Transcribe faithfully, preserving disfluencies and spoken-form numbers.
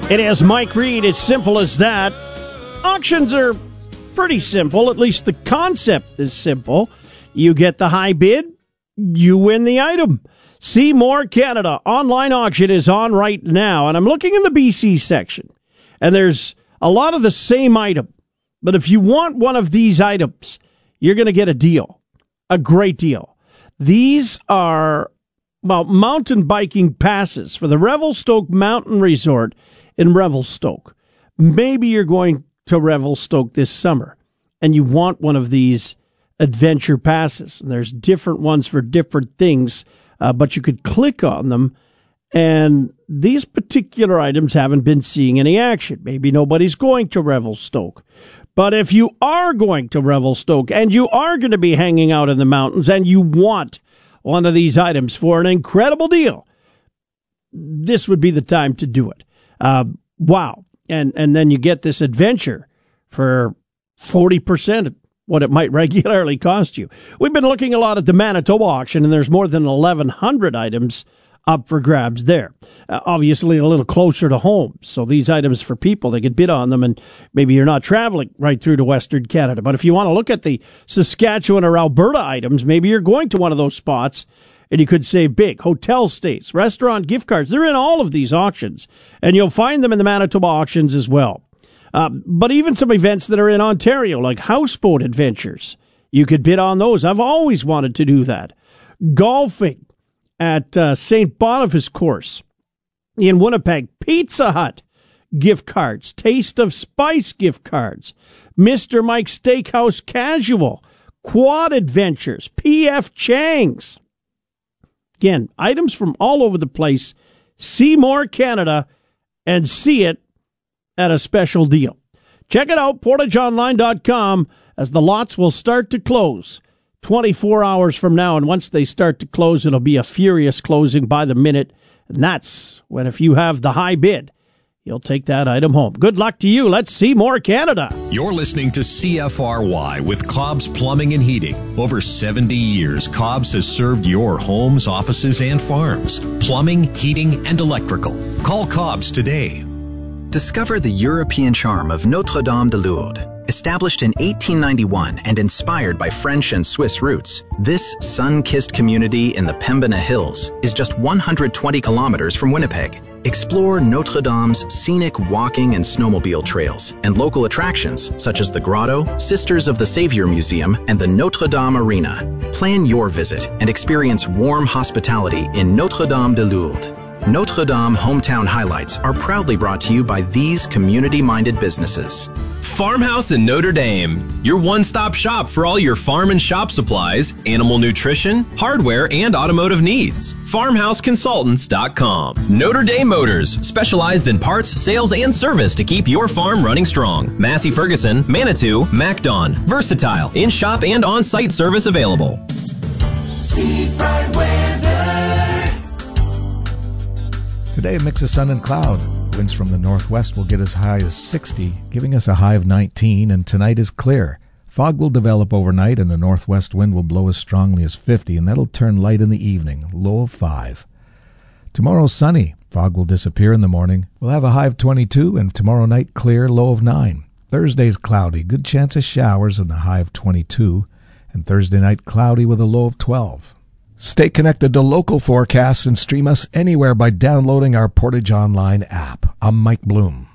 It is Mike Reed. It's simple as that. Auctions are pretty simple. At least the concept is simple. You get the high bid, you win the item. Seymour Canada online auction is on right now, and I'm looking in the B C section, and there's a lot of the same item. But if you want one of these items, you're going to get a deal, a great deal. These are, well, mountain biking passes for the Revelstoke Mountain Resort in Revelstoke. Maybe you're going to Revelstoke this summer, and you want one of these adventure passes. And there's different ones for different things, uh, but you could click on them, and these particular items haven't been seeing any action. Maybe nobody's going to Revelstoke. But if you are going to Revelstoke, and you are going to be hanging out in the mountains, and you want one of these items for an incredible deal, this would be the time to do it. Uh, wow. And and then you get this adventure for forty percent of what it might regularly cost you. We've been looking a lot at the Manitoba auction, and there's more than eleven hundred items up for grabs there. Uh, obviously a little closer to home. So these items for people, they could bid on them, and maybe you're not traveling right through to Western Canada. But if you want to look at the Saskatchewan or Alberta items, maybe you're going to one of those spots, and you could save big. Hotel stays, restaurant gift cards, they're in all of these auctions, and you'll find them in the Manitoba auctions as well. Uh, but even some events that are in Ontario, like houseboat adventures, you could bid on those. I've always wanted to do that. Golfing at uh, Saint Boniface Course in Winnipeg. Pizza Hut gift cards. Taste of Spice gift cards. Mister Mike's Steakhouse Casual. Quad Adventures. P F Chang's. Again, items from all over the place. Seymour Canada, and see it at a special deal. Check it out, portage online dot com, as the lots will start to close twenty-four hours from now. And once they start to close, it'll be a furious closing by the minute. And that's when, if you have the high bid, you'll take that item home. Good luck to you. Let's see more Canada. You're listening to C F R Y with Cobb's Plumbing and Heating. Over seventy years, Cobb's has served your homes, offices, and farms. Plumbing, heating, and electrical. Call Cobb's today. Discover the European charm of Notre-Dame de Lourdes. Established in eighteen ninety-one and inspired by French and Swiss roots, this sun-kissed community in the Pembina Hills is just one hundred twenty kilometers from Winnipeg. Explore Notre Dame's scenic walking and snowmobile trails and local attractions such as the Grotto, Sisters of the Savior Museum, and the Notre Dame Arena. Plan your visit and experience warm hospitality in Notre-Dame de Lourdes. Notre Dame Hometown Highlights are proudly brought to you by these community-minded businesses. Farmhouse in Notre Dame, your one-stop shop for all your farm and shop supplies, animal nutrition, hardware, and automotive needs. farmhouse consultants dot com. Notre Dame Motors, specialized in parts, sales, and service to keep your farm running strong. Massey Ferguson, Manitou, MacDon. Versatile, in-shop and on-site service available. See bright weather. Today, a mix of sun and cloud. Winds from the northwest will get as high as sixty, giving us a high of nineteen, and tonight is clear. Fog will develop overnight, and a northwest wind will blow as strongly as fifty, and that'll turn light in the evening, low of five. Tomorrow, sunny. Fog will disappear in the morning. We'll have a high of twenty-two, and tomorrow night clear, low of nine. Thursday's cloudy, good chance of showers, and a high of twenty-two, and Thursday night cloudy with a low of twelve. Stay connected to local forecasts and stream us anywhere by downloading our Portage Online app. I'm Mike Bloom.